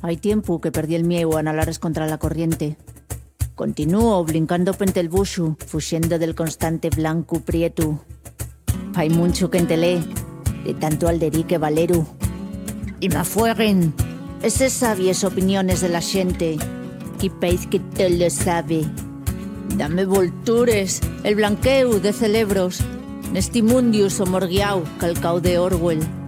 Hay tiempo que perdí el miedo a nalares contra la corriente. Continúo blincando pente el bushu, fuxiendo del constante blanco prietu. Hay mucho que entelé, de tanto alderique valeru. Y me afueguen esas sabias opiniones de la gente, que peiz que todo lo sabe. Dame voltures, el blanqueu de celebros, nesti mundius omorguiau calcau de Orwell.